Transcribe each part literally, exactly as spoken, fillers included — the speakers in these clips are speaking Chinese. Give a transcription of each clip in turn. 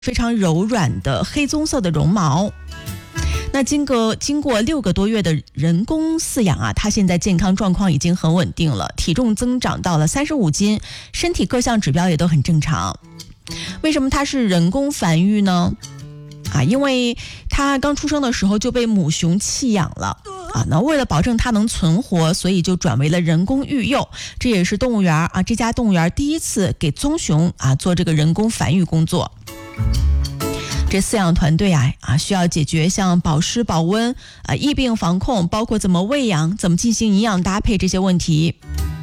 非常柔软的黑棕色的绒毛。那经过经过六个多月的人工饲养啊，它现在健康状况已经很稳定了，体重增长到了三十五斤，身体各项指标也都很正常。为什么它是人工繁育呢？啊，因为它刚出生的时候就被母熊弃养了啊，那为了保证它能存活，所以就转为了人工育幼。这也是动物园啊这家动物园第一次给棕熊啊做这个人工繁育工作。这饲养团队啊啊需要解决像保湿保温啊、疫病防控，包括怎么喂养、怎么进行营养搭配这些问题。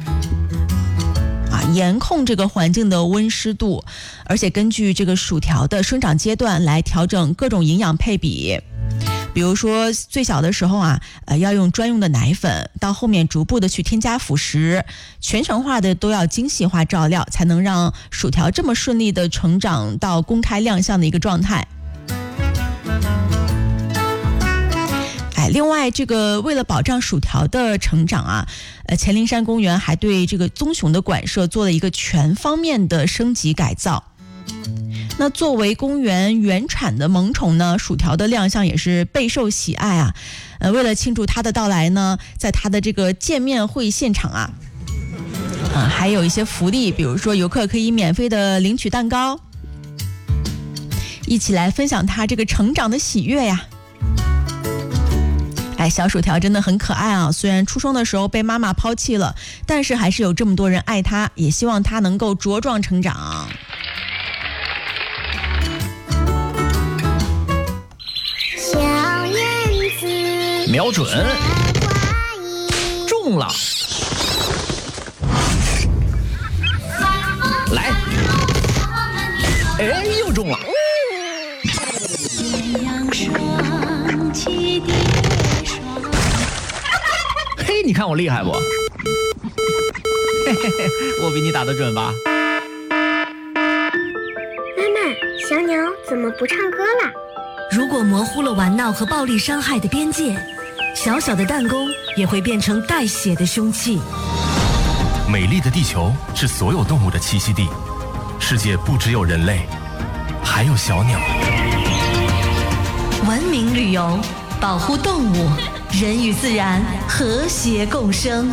啊，严控这个环境的温湿度，而且根据这个薯条的生长阶段来调整各种营养配比。比如说最小的时候啊，呃，要用专用的奶粉，到后面逐步的去添加辅食，全程化的都要精细化照料，才能让薯条这么顺利的成长到公开亮相的一个状态。另外，这个为了保障薯条的成长啊，呃，黔灵山公园还对这个棕熊的馆舍做了一个全方面的升级改造。那作为公园原产的萌宠呢，薯条的亮相也是备受喜爱啊。呃，为了庆祝它的到来呢，在它的这个见面会现场啊，啊、呃，还有一些福利，比如说游客可以免费的领取蛋糕，一起来分享它这个成长的喜悦呀。哎，小薯条真的很可爱啊！虽然出生的时候被妈妈抛弃了，但是还是有这么多人爱它，也希望它能够茁壮成长。 小燕子瞄准，中了！来，哎，又中了！嘿，你看我厉害不？嘿嘿嘿，我比你打得准吧？ 妈妈，小鸟怎么不唱歌了？ 如果模糊了玩闹和暴力伤害的边界，小小的弹弓也会变成带血的凶器。 美丽的地球是所有动物的栖息地，世界不只有人类，还有小鸟。 文明旅游，保护动物，人与自然和谐共生。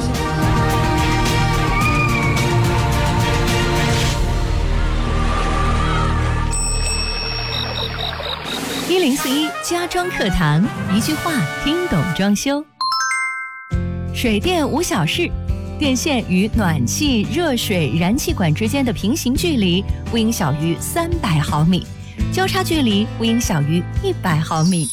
一零四一家装课堂，一句话听懂装修。水电无小事，电线与暖气、热水、燃气管之间的平行距离不应小于三百毫米，交叉距离不应小于一百毫米。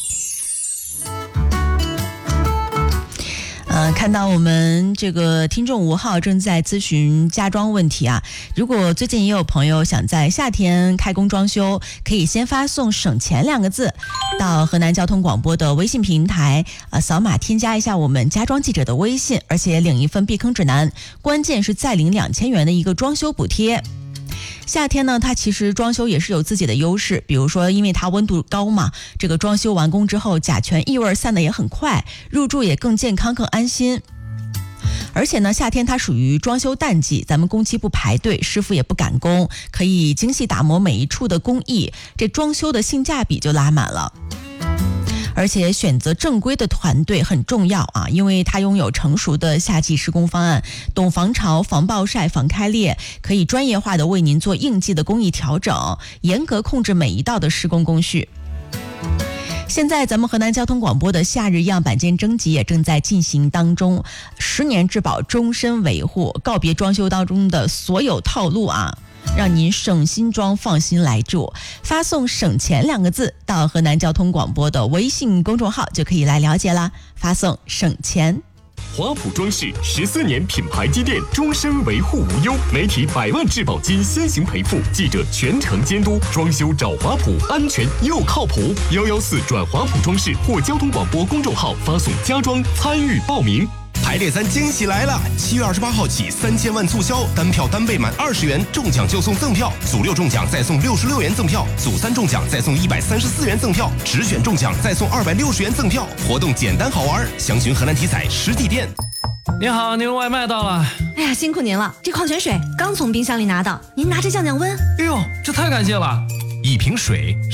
呃，看到我们这个听众吴浩正在咨询家装问题啊，如果最近也有朋友想在夏天开工装修，可以先发送省钱两个字到河南交通广播的微信平台，呃，扫码添加一下我们家装记者的微信，而且领一份避坑指南，关键是再领两千元的一个装修补贴。夏天呢，它其实装修也是有自己的优势，比如说因为它温度高嘛，这个装修完工之后甲醛异味散得也很快，入住也更健康更安心。而且呢，夏天它属于装修淡季，咱们工期不排队，师傅也不赶工，可以精细打磨每一处的工艺，这装修的性价比就拉满了。而且选择正规的团队很重要啊，因为它拥有成熟的夏季施工方案，懂防潮、防暴晒、防开裂，可以专业化的为您做应季的工艺调整，严格控制每一道的施工工序。现在咱们河南交通广播的夏日样板间征集也正在进行当中，十年质保，终身维护，告别装修当中的所有套路啊，让您省心装放心来住。发送省钱两个字到河南交通广播的微信公众号就可以来了解啦，发送省钱。 华普装饰十四年品牌积淀，终身维护无忧，媒体百万质保金先行赔付，记者全程监督，装修找华普，安全又靠谱。幺幺四转华普装饰或交通广播公众号发送家装参与报名。 排列三惊喜来了！七月二十八号起，三千万促销，单票单倍满二十元，中奖就送赠票；组六中奖再送六十六元赠票；组三中奖再送一百三十四元赠票；直选中奖再送二百六十元赠票。活动简单好玩，详询河南体彩实体店。 您好，您外卖到了。 哎呀，辛苦您了，这矿泉水刚从冰箱里拿到，您拿着降降温。 哎呦，这太感谢了！ 一瓶水